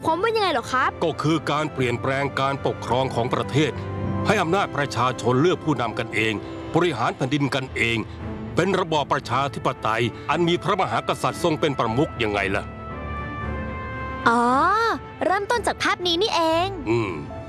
ความว่ายังไงเหรอครับก็คือการเปลี่ยนแปลงการปกครองของประเทศให้อำนาจประชาชนเลือกผู้นำกันเองบริหารแผ่นดินกันเองเป็นระบอบประชาธิปไตยอันมีพระมหากษัตริย์ทรงเป็นประมุขยังไงล่ะอ๋อเริ่มต้นจากภาพนี้นี่เอง